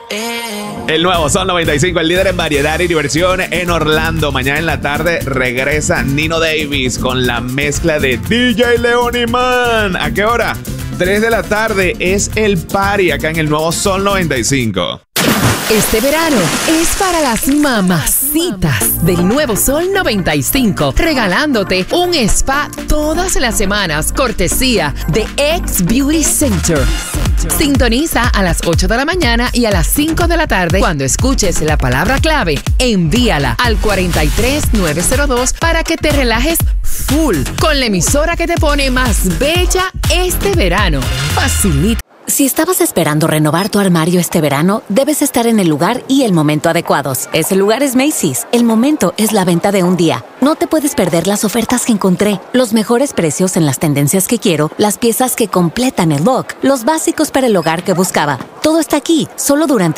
El nuevo Sol 95, el líder en variedad y diversión en Orlando. Mañana en la tarde regresa Nino Davis con la mezcla de DJ León y Man. ¿A qué hora? 3 de la tarde es el party acá en el nuevo Sol 95. Este verano es para las mamacitas del nuevo Sol 95, regalándote un spa todas las semanas, cortesía de X Beauty Center. Sintoniza a las 8 de la mañana y a las 5 de la tarde. Cuando escuches la palabra clave, envíala al 43902 para que te relajes full con la emisora que te pone más bella este verano. Facilita. Si estabas esperando renovar tu armario este verano, debes estar en el lugar y el momento adecuados. Ese lugar es Macy's. El momento es la venta de un día. No te puedes perder las ofertas que encontré, los mejores precios en las tendencias que quiero, las piezas que completan el look, los básicos para el hogar que buscaba. Todo está aquí, solo durante